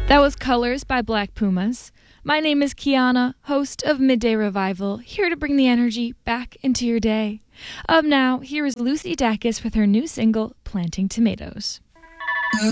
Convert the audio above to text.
That was Colors by Black Pumas. My name is Kiana, host of Midday Revival, here to bring the energy back into your day. Up now, here is Lucy Dacus with her new single, Planting Tomatoes.